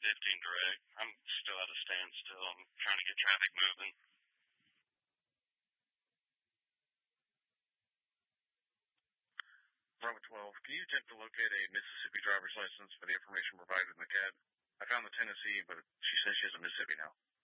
I-15 direct. I'm still at a standstill. I'm trying to get traffic moving. Bravo 12, can you attempt to locate a Mississippi driver's license for the information provided in the CAD? I found the Tennessee, but she says she has a Mississippi now.